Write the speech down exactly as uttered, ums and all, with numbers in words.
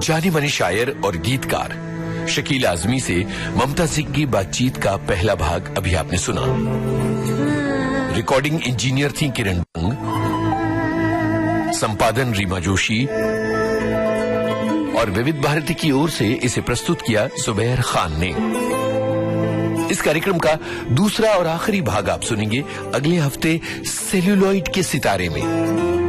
जाने माने शायर और गीतकार शकील आजमी से ममता सिंह की बातचीत का पहला भाग अभी आपने सुना। रिकॉर्डिंग इंजीनियर थी किरण बंग, संपादन रीमा जोशी और विविध भारती की ओर से इसे प्रस्तुत किया जुबैर खान ने। इस कार्यक्रम का दूसरा और आखिरी भाग आप सुनेंगे अगले हफ्ते सेल्यूलॉइड के सितारे में।